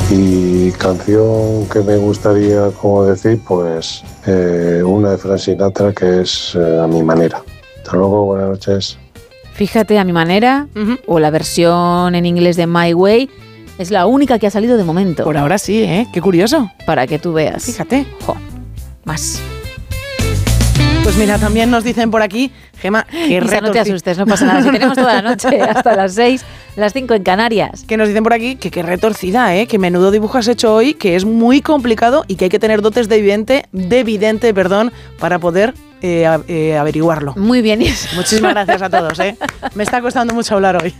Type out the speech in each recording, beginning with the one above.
Y canción que me gustaría, como decir, pues una de Frank Sinatra, que es A mi manera. Hasta luego, buenas noches. Fíjate, A mi manera, o la versión en inglés de My Way, es la única que ha salido de momento. Por ahora sí, ¿eh? Qué curioso. Para que tú veas. Fíjate. Más. Pues mira, también nos dicen por aquí, Gemma, que Isa, no te asustes, no pasa nada. Si tenemos toda la noche hasta las 6, las 5 en Canarias. Que nos dicen por aquí que qué retorcida, que menudo dibujo has hecho hoy, que es muy complicado y que hay que tener dotes de vidente, para poder averiguarlo. Muy bien, Isa. Muchísimas gracias a todos, Me está costando mucho hablar hoy.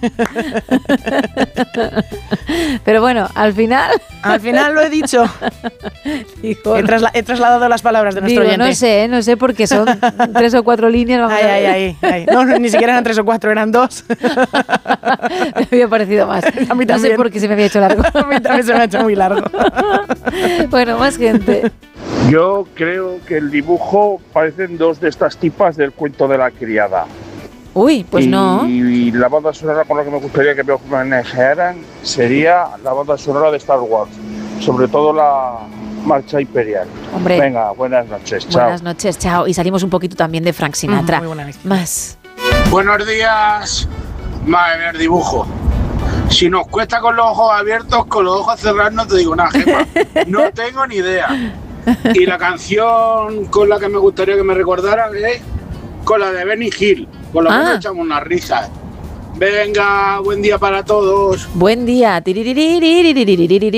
Pero bueno, al final... Al final lo he dicho. Digo, he trasladado las palabras de nuestro oyente. No sé, porque son 3 o 4 líneas. Vamos a ver. No, ni siquiera eran 3 o 4, eran 2. Me había parecido más. A mí también. No sé por qué se me había hecho largo. A mí también se me ha hecho muy largo. Bueno, más gente. Yo creo que el dibujo parecen 2 de estas tipas del cuento de la criada. Uy, pues no. Y la banda sonora con la que me gustaría que me manejaran sería la banda sonora de Star Wars, sobre todo la marcha imperial. Hombre. Venga, buenas noches, chao. Buenas noches, chao. Y salimos un poquito también de Frank Sinatra. Muy buena. Más. Buenos días, madre del dibujo. Si nos cuesta con los ojos abiertos, con los ojos cerrados no te digo nada, Gemma. No tengo ni idea. Y la canción con la que me gustaría que me recordaran es con la de Benny Hill. Por lo menos echamos unas risas. Venga, buen día para todos. Buen día.